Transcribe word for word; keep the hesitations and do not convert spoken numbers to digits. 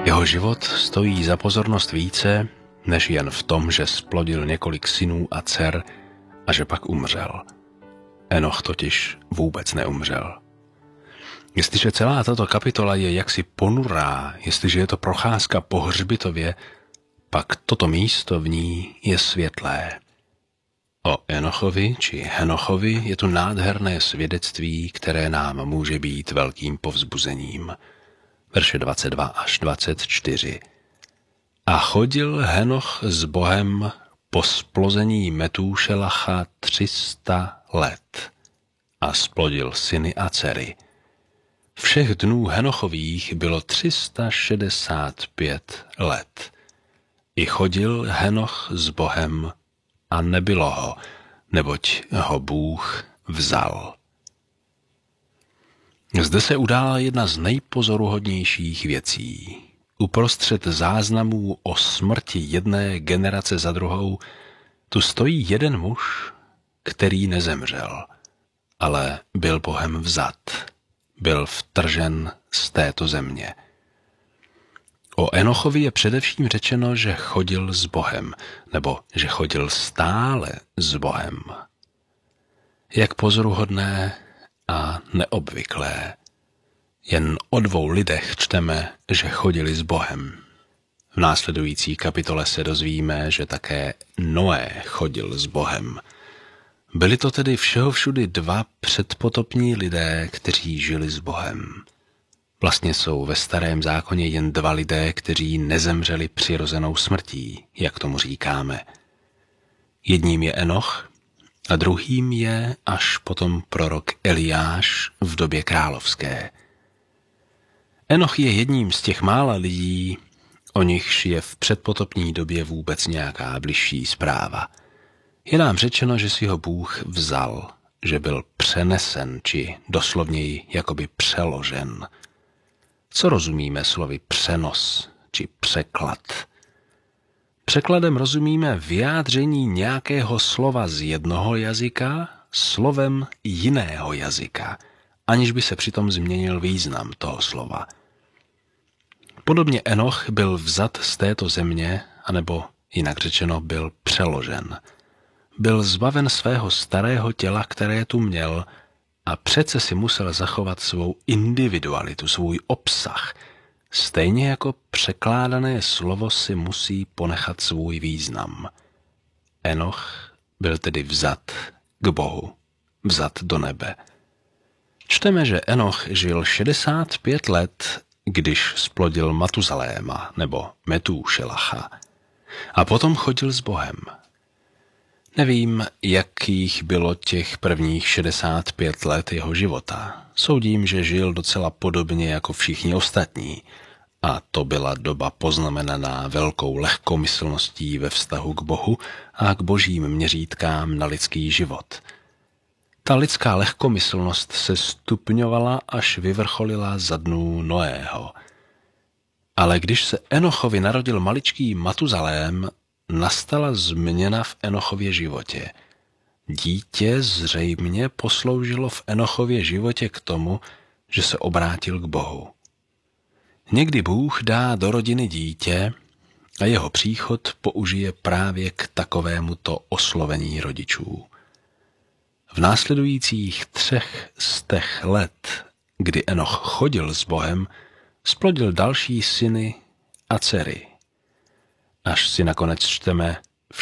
Jeho život stojí za pozornost více, než jen v tom, že splodil několik synů a dcer a že pak umřel. Enoch totiž vůbec neumřel. Jestliže celá tato kapitola je jaksi ponurá, jestliže je to procházka po hřbitově, pak toto místo v ní je světlé. O Enochovi či Henochovi je tu nádherné svědectví, které nám může být velkým povzbuzením. Verše dvacet dva až dvacet čtyři. A chodil Henoch s Bohem po splození Metúšelacha tři sta let a splodil syny a dcery. Všech dnů Henochových bylo tři sta šedesát pět let. I chodil Henoch s Bohem a nebylo ho, neboť ho Bůh vzal. Zde se udála jedna z nejpozoruhodnějších věcí. Uprostřed záznamů o smrti jedné generace za druhou tu stojí jeden muž, který nezemřel, ale byl Bohem vzat, byl vtržen z této země. O Enochovi je především řečeno, že chodil s Bohem, nebo že chodil stále s Bohem. Jak pozoruhodné a neobvyklé. Jen o dvou lidech čteme, že chodili s Bohem. V následující kapitole se dozvíme, že také Noé chodil s Bohem. Byli to tedy všeho všudy dva předpotopní lidé, kteří žili s Bohem. Vlastně jsou ve Starém zákoně jen dva lidé, kteří nezemřeli přirozenou smrtí, jak tomu říkáme. Jedním je Enoch a druhým je až potom prorok Eliáš v době královské. Enoch je jedním z těch mála lidí, o nichž je v předpotopní době vůbec nějaká bližší zpráva. Je nám řečeno, že si ho Bůh vzal, že byl přenesen, či doslovněji jakoby přeložen. Co rozumíme slovy přenos či překlad? Překladem rozumíme vyjádření nějakého slova z jednoho jazyka slovem jiného jazyka, aniž by se přitom změnil význam toho slova. Podobně Enoch byl vzat z této země, anebo jinak řečeno byl přeložen. Byl zbaven svého starého těla, které tu měl, a přece si musel zachovat svou individualitu, svůj obsah, stejně jako překládané slovo si musí ponechat svůj význam. Enoch byl tedy vzat k Bohu, vzat do nebe. Čteme, že Enoch žil šedesát pět let, když splodil Matuzaléma nebo Metúšelacha, a potom chodil s Bohem. Nevím, jakých bylo těch prvních šedesát pět let jeho života. Soudím, že žil docela podobně jako všichni ostatní, a to byla doba poznamenaná velkou lehkomyslností ve vztahu k Bohu a k božím měřítkám na lidský život. Ta lidská lehkomyslnost se stupňovala, až vyvrcholila za dnů Noého. Ale když se Enochovi narodil maličký Matuzalém, nastala změna v Enochově životě. Dítě zřejmě posloužilo v Enochově životě k tomu, že se obrátil k Bohu. Někdy Bůh dá do rodiny dítě a jeho příchod použije právě k takovémuto oslovení rodičů. V následujících třech stech let, kdy Enoch chodil s Bohem, splodil další syny a dcery. Až si nakonec čteme,